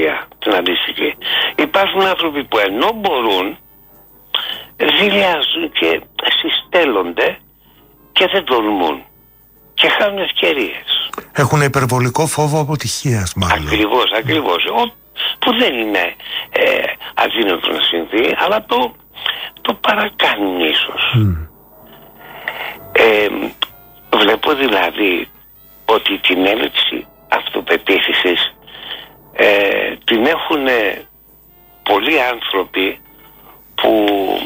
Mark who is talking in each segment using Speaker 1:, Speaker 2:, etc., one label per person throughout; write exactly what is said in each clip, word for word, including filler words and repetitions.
Speaker 1: διαδικασία την αντίστοιχη. Υπάρχουν άνθρωποι που ενώ μπορούν, δηλιάζουν και συστέλλονται και δεν τολμούν και χάνουν ευκαιρίες.
Speaker 2: Έχουν υπερβολικό φόβο αποτυχίας, μάλλον.
Speaker 1: Ακριβώς, ακριβώς. Ο, που δεν είναι ε, αδύνατο να συμβεί, αλλά το, το παρακάνουν ίσως. Mm. Ε, βλέπω δηλαδή ότι την έλλειψη αυτοπεποίθησης ε, την έχουν πολλοί άνθρωποι που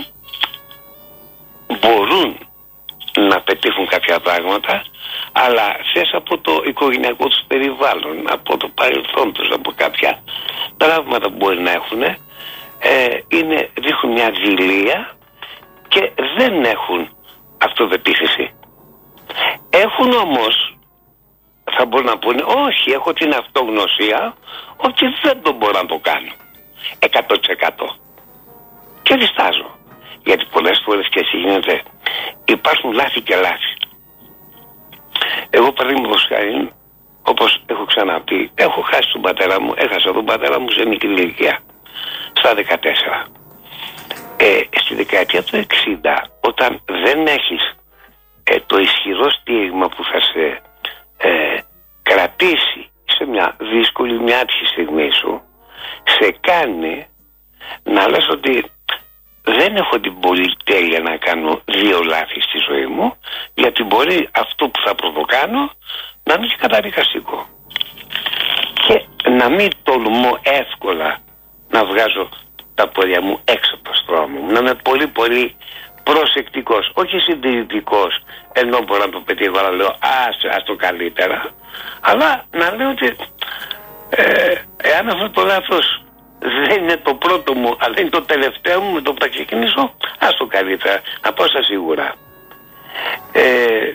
Speaker 1: μπορούν να πετύχουν κάποια πράγματα, αλλά θες από το οικογενειακό τους περιβάλλον, από το παρελθόν τους, από κάποια τραύματα που μπορεί να έχουν, ε, είναι, δείχνουν μια δειλία και δεν έχουν αυτοπεποίθηση. Έχουν όμως, θα μπορούν να πούνε, όχι, έχω την αυτογνωσία ότι δεν το μπορώ να το κάνω εκατό τοις εκατό και διστάζω, γιατί πολλές φορές και έτσι γίνεται, υπάρχουν λάθη και λάθη. Εγώ παραδείγματος χάρη, όπως έχω ξαναπεί, έχω χάσει τον πατέρα μου, έχασα τον πατέρα μου σε μικρή ηλικία, στα δεκατέσσερα. Ε, στη δεκαετία του εξήντα, όταν δεν έχεις ε, το ισχυρό στήριγμα που θα σε ε, κρατήσει σε μια δύσκολη, μια άτυχη στιγμή σου, σε κάνει να λες ότι δεν έχω την πολυτέλεια να κάνω δύο λάθη στη ζωή μου, γιατί μπορεί αυτό που θα προβοκάνω να μην είναι καταδικαστικό και να μην τολμώ εύκολα να βγάζω τα πόδια μου έξω από το στρώμα μου, να είμαι πολύ πολύ προσεκτικός, όχι συντηρητικός, ενώ μπορώ να το πετύχω, αλλά λέω ας, ας το καλύτερα, αλλά να λέω ότι ε, εάν αυτό το λάθος δεν είναι το πρώτο μου, αλλά είναι το τελευταίο μου, με το που θα ξεκινήσω, ας το καλύτερα, να πάω στα σίγουρα. Ε,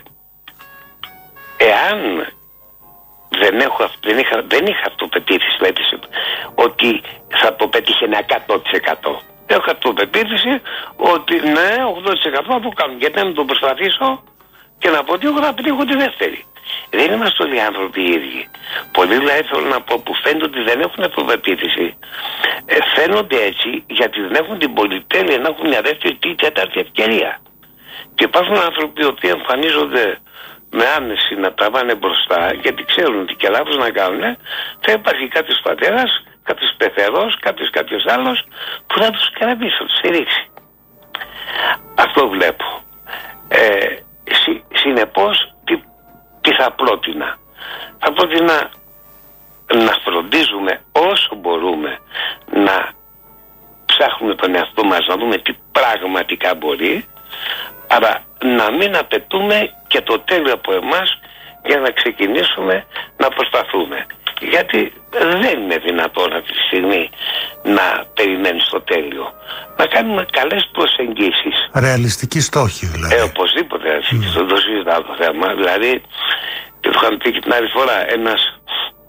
Speaker 1: εάν δεν, έχω, δεν, είχα, δεν είχα αυτοπεποίθηση, δηλαδή, ότι θα το πετύχαινε εκατό τοις εκατό. Έχω αυτοπεποίθηση ότι ναι, ογδόντα τοις εκατό θα το κάνω. Γιατί να το προσπαθήσω και να πω ότι εγώ θα πετύχω τη δεύτερη. Δεν είμαστε όλοι οι άνθρωποι οι ίδιοι. Πολλοί δηλαδή θέλω να πω που φαίνεται ότι δεν έχουν αυτοπεποίθηση. Ε, φαίνονται έτσι γιατί δεν έχουν την πολυτέλεια να έχουν μια δεύτερη ή τέταρτη ευκαιρία. Και υπάρχουν άνθρωποι οι οποίοι εμφανίζονται με άνεση να τραβάνε μπροστά, γιατί ξέρουν ότι και λάθος να κάνουν, θα υπάρχει κάποιος πατέρας, κάποιος πεθερός, κάποιος κάποιος άλλος που θα τους κρατήσει, θα τους στηρίξει. Αυτό βλέπω. Ε, συ, συνεπώς, τι, τι θα πρότεινα. Θα πρότεινα να φροντίζουμε όσο μπορούμε να ψάχνουμε τον εαυτό μας, να δούμε τι πραγματικά μπορεί, αλλά να μην απαιτούμε και το τέλειο από εμάς για να ξεκινήσουμε να προσπαθούμε. Γιατί δεν είναι δυνατόν αυτή τη στιγμή να περιμένεις το τέλειο. Να κάνουμε καλές προσεγγίσεις.
Speaker 2: Ρεαλιστική στόχη δηλαδή.
Speaker 1: Ε, οπωσδήποτε. Mm. Το συζητάω το θέμα. Δηλαδή, και το είχαμε πει και την άλλη φορά, ένας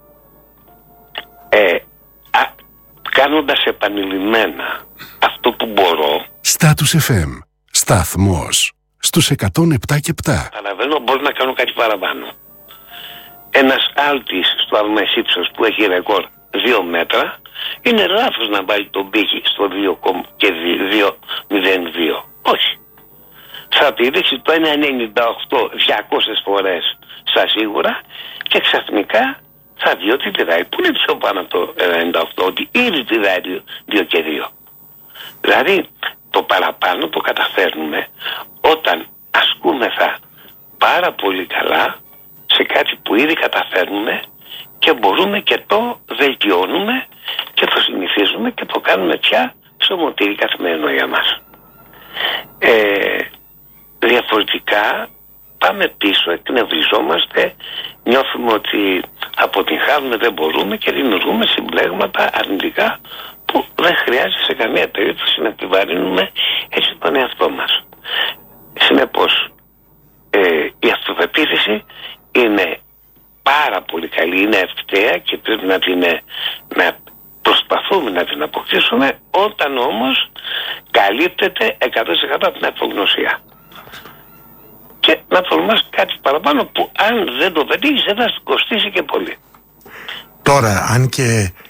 Speaker 1: ε, α, κάνοντας επανειλημμένα αυτό που μπορώ.
Speaker 3: Status εφ εμ. Σταθμός στους εκατόν επτά και επτά.
Speaker 1: Καταλαβαίνω, μπορεί να κάνω κάτι παραπάνω. Ένας άλτης στο Αλμές ύψος που έχει ρεκόρ δύο μέτρα, είναι λάθος να βάλει τον πύχη στο δύο μηδέν δύο. Όχι. Θα πηδήξει το ένα ενενήντα οκτώ διακόσιες φορές στα σίγουρα και ξαφνικά θα δει ότι πηδάει. Πού είναι πιο πάνω από το ενενήντα οκτώ, ότι ήδη πηδάει δύο και δύο. Δηλαδή το παραπάνω το καταφέρνουμε όταν ασκούμεθα πάρα πολύ καλά σε κάτι που ήδη καταφέρνουμε και μπορούμε και το βελτιώνουμε και το συνηθίζουμε και το κάνουμε πια ψωμοτήρι καθημερινό για μας. Ε, διαφορετικά πάμε πίσω, εκνευριζόμαστε, νιώθουμε ότι αποτυγχάνουμε, δεν μπορούμε και δημιουργούμε συμπλέγματα αρνητικά που δεν χρειάζεται σε καμία περίπτωση να επιβαρύνουμε έτσι τον εαυτό μας. Συνεπώς, ε, η αυτοπεποίθηση είναι πάρα πολύ καλή, είναι ευκταία και πρέπει να την να προσπαθούμε να την αποκτήσουμε, όταν όμως καλύπτεται εκατό τοις εκατό από την αυτογνωσία. Και να τολμάς κάτι παραπάνω που αν δεν το πετύχεις δεν θα σου κοστίσει και πολύ.
Speaker 2: Τώρα, αν και